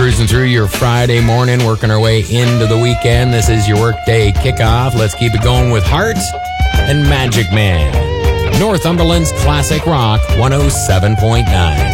Cruising through your Friday morning, working our way into the weekend. This is your workday kickoff. Let's keep it going with Heart and Magic Man. Northumberland's Classic Rock 107.9.